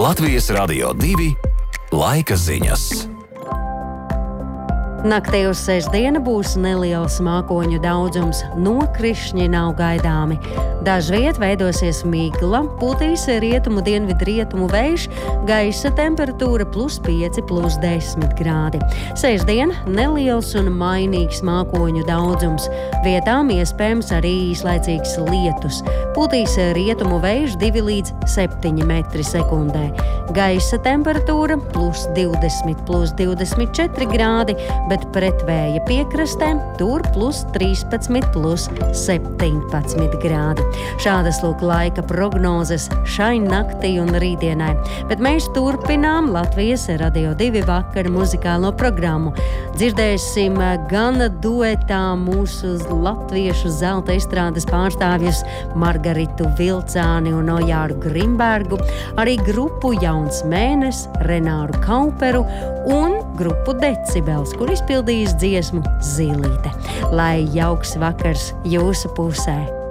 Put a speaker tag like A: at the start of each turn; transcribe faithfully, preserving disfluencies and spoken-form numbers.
A: Latvijas Radio divi laika ziņas.
B: Naktī uz sestdienu būs neliels mākoņu daudzums, nokrišņi nav gaidāmi. Dažviet veidosies migla, pūtīs rietumu dienvidu rietumu vējš, gaisa temperatūra plus pieci, plus desmit grādi. Sestdien neliels un mainīgs mākoņu daudzums, vietām iespējams arī īslaicīgs lietus. Pūtīs rietumu vējš divi līdz septiņi metri sekundē. Gaisa temperatūra plus divdesmit, plus divdesmit četri grādi, bet pretvēja piekrastē tur plus trīspadsmit, plus septiņpadsmit grādi. Šādas lūk laika prognozes šai naktī un rītdienai. Bet mēs turpinām Latvijas Radio divi vakara muzikālo programmu. Dzirdēsim gan duetā mūsu latviešu zelta estrādes pārstāvjus Margaritu Vilcāni un Ojāru Grimbergu, arī grupu Jauns Mēnes, Renāru Kauperu un grupu Decibels, kur izpildījis dziesmu Zīlīte. Lai jauks vakars jūsu pusē!